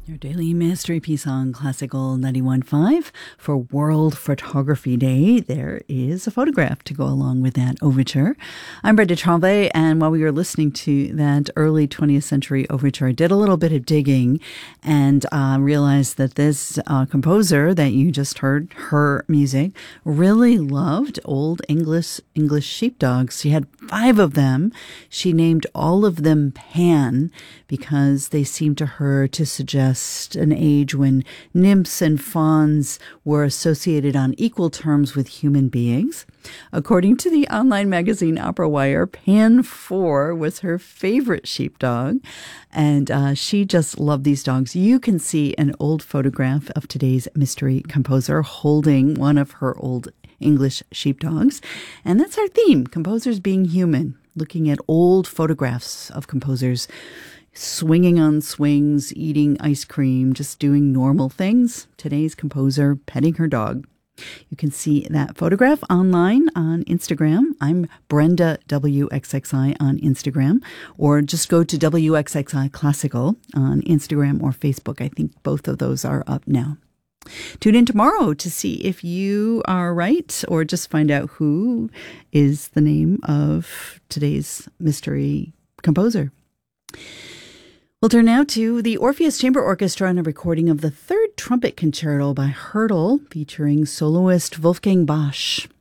Your daily mystery piece on Classical 91.5 for World Photography Day. There is a photograph to go along with that overture. I'm Brenda Tremblay, and while we were listening to that early 20th century overture, I did a little bit of digging and realized that this composer that you just heard, her music, really loved old English sheepdogs. She had 5 of them. She named all of them Pan because they seemed to her to suggest an age when nymphs and fauns were associated on equal terms with human beings. According to the online magazine Opera Wire, Pan 4 was her favorite sheepdog, and she just loved these dogs. You can see an old photograph of today's mystery composer holding one of her old English sheepdogs, and that's our theme, composers being human, looking at old photographs of composers swinging on swings, eating ice cream, just doing normal things. Today's composer petting her dog. You can see that photograph online on Instagram. I'm Brenda WXXI on Instagram, or just go to WXXI Classical on Instagram or Facebook. I think both of those are up now. Tune in tomorrow to see if you are right, or just find out who is the name of today's mystery composer. We'll turn now to the Orpheus Chamber Orchestra and a recording of the Third Trumpet Concerto by Hörtel featuring soloist Wolfgang Basch.